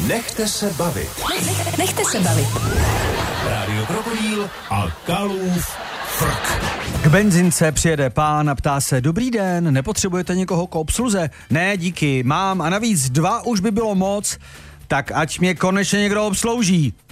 Nechte se bavit. Nechte se bavit. Rádio Krokodýl a Kalův frk. K benzince přijede pán a ptá se: dobrý den, nepotřebujete někoho k obsluze? Ne, díky, mám a navíc 2 už by bylo moc, tak ať mě konečně někdo obslouží.